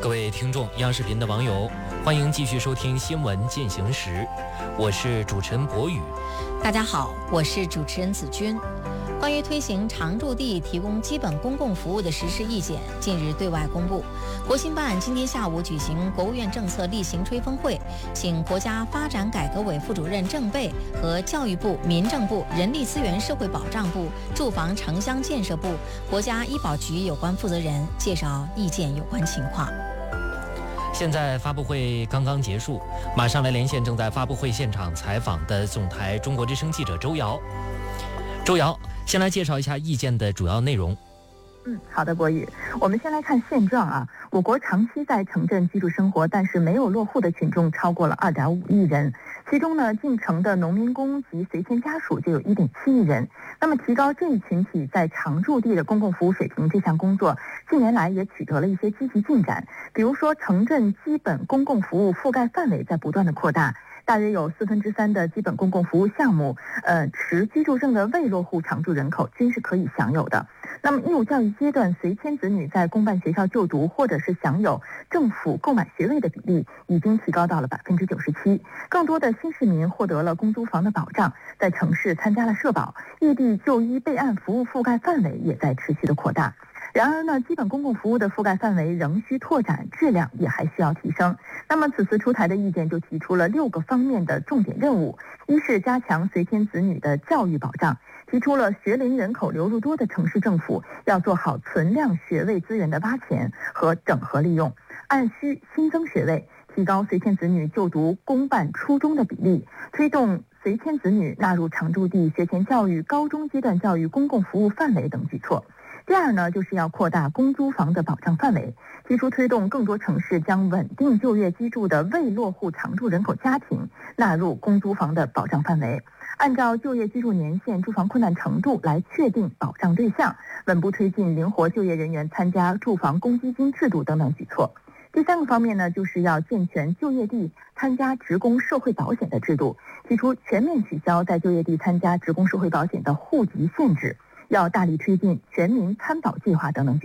各位听众，央视频的网友，欢迎继续收听新闻进行时，我是主持人博宇。 大家好，我是主持人子君。关于推行常住地提供基本公共服务的实施意见近日对外公布。国新办今天下午举行国务院政策例行吹风会，请国家发展改革委副主任郑贝和教育部、民政部、人力资源社会保障部、住房城乡建设部、国家医保局有关负责人介绍意见有关情况。 现在发布会刚刚结束，马上来连线正在发布会现场采访的总台中国之声记者周瑶。周瑶，先来介绍一下意见的主要内容。 好的，博宇，我们先来看现状啊。我国长期在城镇居住生活，但是没有落户的群众超过了2.5亿人，其中呢，进城的农民工及随迁家属就有1.7亿人。那么，提高这一群体在常住地的公共服务水平这项工作，近年来也取得了一些积极进展。比如说，城镇基本公共服务覆盖范围在不断的扩大。大约有3/4的基本公共服务项目，持居住证的未落户常住人口均是可以享有的。那么义务教育阶段随迁子女在公办学校就读或者是享有政府购买学位的比例已经提高到了97%。更多的新市民获得了公租房的保障，在城市参加了社保，异地就医备案服务覆盖范围也在持续的扩大。然而呢，基本公共服务的覆盖范围仍需拓展，质量也还需要提升。那么此次出台的意见就提出了6个方面的重点任务：一是加强随迁子女的教育保障，提出了学龄人口流入多的城市政府要做好存量学位资源的挖潜和整合利用，按需新增学位，提高随迁子女就读公办初中的比例，推动随迁子女纳入常住地学前教育、高中阶段教育公共服务范围等举措。第二呢，就是要扩大公租房的保障范围，提出推动更多城市将稳定就业居住的未落户常住人口家庭纳入公租房的保障范围，按照就业居住年限、住房困难程度来确定保障对象，稳步推进灵活就业人员参加住房公积金制度等等举措。第3个方面呢，就是要健全就业地参加职工社会保险的制度，提出全面取消在就业地参加职工社会保险的户籍限制，要大力推进全民参保计划等等举